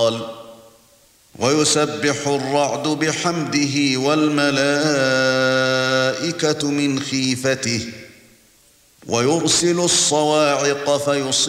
ويسبح الرعد بحمده والملائكة من خيفته ويرسل الصواعق فيصيب